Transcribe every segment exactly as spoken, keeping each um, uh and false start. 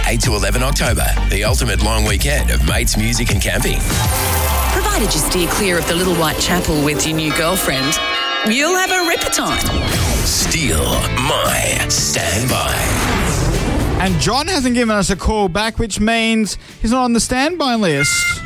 eight to eleven October, the ultimate long weekend of mates, music and camping. Provided you steer clear of the Little White Chapel with your new girlfriend, you'll have a ripper time. Steal my standby. And John hasn't given us a call back, which means he's not on the standby list.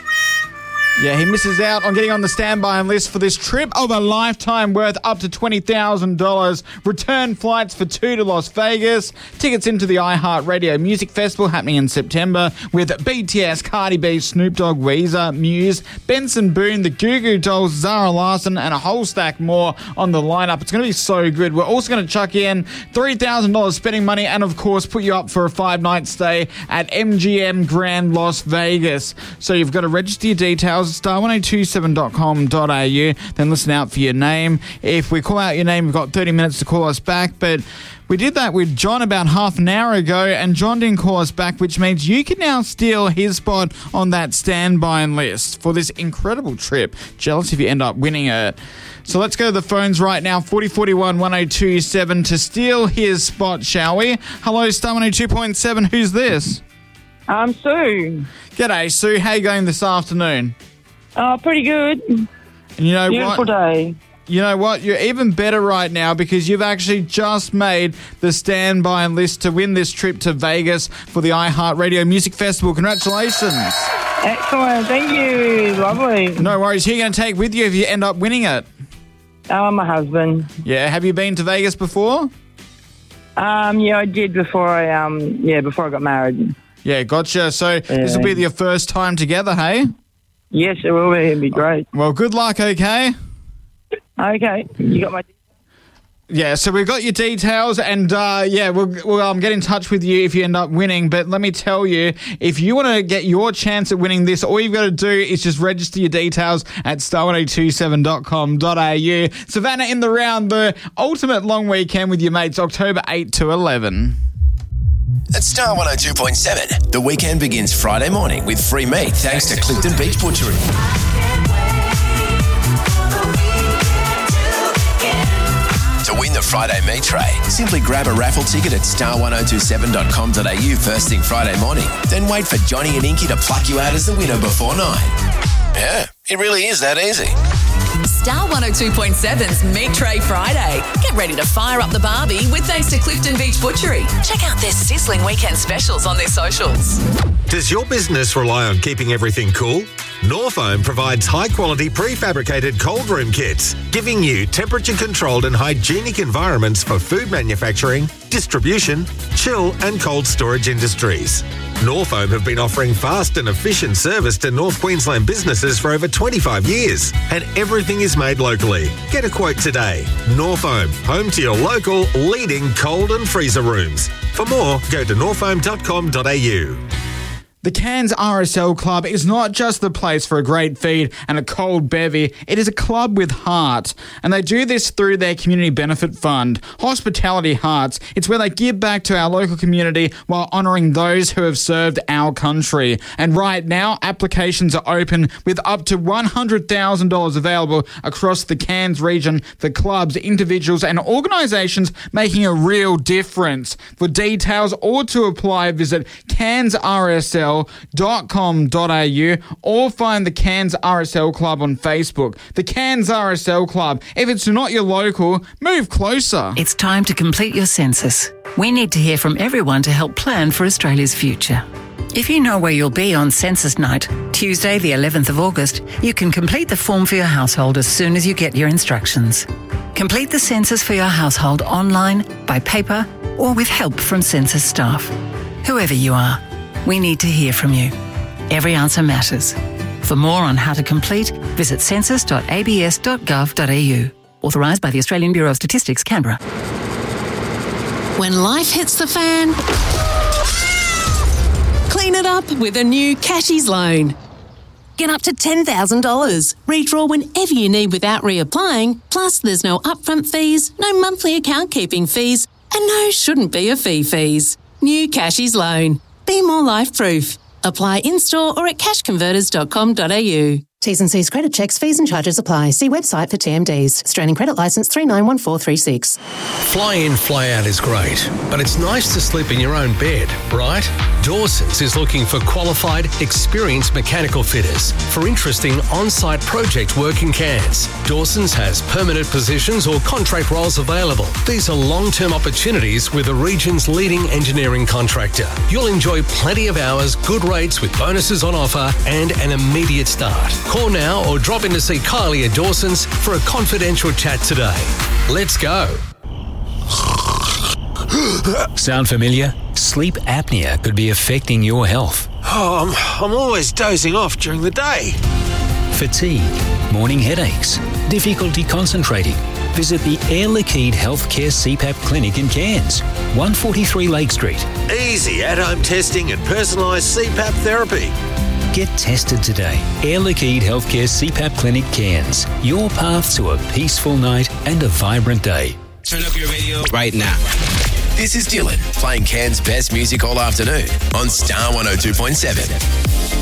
Yeah, he misses out on getting on the standby list for this trip of a lifetime worth up to twenty thousand dollars. Return flights for two to Las Vegas. Tickets into the iHeartRadio Music Festival happening in September with B T S, Cardi B, Snoop Dogg, Weezer, Muse, Benson Boone, the Goo Goo Dolls, Zara Larsson, and a whole stack more on the lineup. It's going to be so good. We're also going to chuck in three thousand dollars spending money and, of course, put you up for a five-night stay at M G M Grand Las Vegas. So you've got to register your details. star one oh two seven dot com dot a u. Then listen out for your name. If we call out your name, we've got thirty minutes to call us back. But we did that with John about half an hour ago, and John didn't call us back, which means you can now steal his spot on that standby list for this incredible trip. Jealous if you end up winning it. So let's go to the phones right now. forty forty-one one oh two seven to steal his spot, shall we? Hello, Star one oh two point seven. Who's this? I'm Sue. G'day, Sue. How you going this afternoon? Oh, pretty good. And you know Beautiful what? day. You know what? You're even better right now because you've actually just made the standby list to win this trip to Vegas for the iHeartRadio Music Festival. Congratulations. Excellent. Thank you. Lovely. No worries. Who are you going to take with you if you end up winning it? Oh, my husband. Yeah. Have you been to Vegas before? Um, yeah, I did before I um, yeah, before I got married. Yeah, gotcha. So this will be your first time together, hey? Yes, it will be. It'll be great. Well, good luck, okay? Okay. You got my... Yeah, so we've got your details, and uh, yeah, we'll, we'll um, get in touch with you if you end up winning. But let me tell you, if you want to get your chance at winning this, all you've got to do is just register your details at star one oh two seven dot com dot a u. Savannah in the round, the ultimate long weekend with your mates, October eighth to eleven. At Star one oh two point seven, the weekend begins Friday morning with free meat thanks to Clifton Beach Butchery. To win the Friday meat tray, simply grab a raffle ticket at star one oh two seven dot com dot a u first thing Friday morning. Then wait for Johnny and Inky to pluck you out as the winner before nine. Yeah, it really is that easy. Star one oh two point seven's Meat Tray Friday. Get ready to fire up the barbie with thanks to Clifton Beach Butchery. Check out their sizzling weekend specials on their socials. Does your business rely on keeping everything cool? Norfoam provides high-quality prefabricated cold room kits, giving you temperature-controlled and hygienic environments for food manufacturing, distribution, chill and cold storage industries. Norfoam have been offering fast and efficient service to North Queensland businesses for over twenty-five years, and everything is made locally. Get a quote today. Norfoam, home to your local leading cold and freezer rooms. For more, go to norfoam dot com dot a u. The Cairns R S L Club is not just the place for a great feed and a cold bevy. It is a club with heart. And they do this through their community benefit fund, Hospitality Hearts. It's where they give back to our local community while honouring those who have served our country. And right now, applications are open with up to one hundred thousand dollars available across the Cairns region for clubs, individuals and organisations making a real difference. For details or to apply, visit cairns r s l dot com dot a u or find the Cairns R S L Club on Facebook. The Cairns R S L Club. If it's not your local, move closer. It's time to complete your census. We need to hear from everyone to help plan for Australia's future. If you know where you'll be on Census Night, Tuesday the eleventh of August, you can complete the form for your household as soon as you get your instructions. Complete the census for your household online, by paper, or with help from census staff. Whoever you are, we need to hear from you. Every answer matters. For more on how to complete, visit census dot a b s dot gov dot a u. Authorised by the Australian Bureau of Statistics, Canberra. When life hits the fan, clean it up with a new Cashies loan. Get up to ten thousand dollars. Redraw whenever you need without reapplying. Plus, there's no upfront fees, no monthly account keeping fees, and no shouldn't be a fee fees. New Cashies loan. Be more life-proof. Apply in-store or at cash converters dot com dot a u. T's and C's credit checks, fees and charges apply. See website for T M Ds. Australian credit licence three nine one four three six. Fly in, fly out is great, but it's nice to sleep in your own bed, right? Dawson's is looking for qualified, experienced mechanical fitters for interesting on-site project work in Cairns. Dawson's has permanent positions or contract roles available. These are long-term opportunities with the region's leading engineering contractor. You'll enjoy plenty of hours, good rates with bonuses on offer, and an immediate start. Call now or drop in to see Kylie at Dawson's for a confidential chat today. Let's go. Sound familiar? Sleep apnea could be affecting your health. Oh, I'm, I'm always dozing off during the day. Fatigue, morning headaches, difficulty concentrating. Visit the Air Liquide Healthcare C PAP Clinic in Cairns, one forty-three Lake Street. Easy at-home testing and personalised C PAP therapy. Get tested today. Air Liquide Healthcare C PAP Clinic Cairns. Your path to a peaceful night and a vibrant day. Turn up your radio right now. This is Dylan playing Cairns' best music all afternoon on Star one oh two point seven.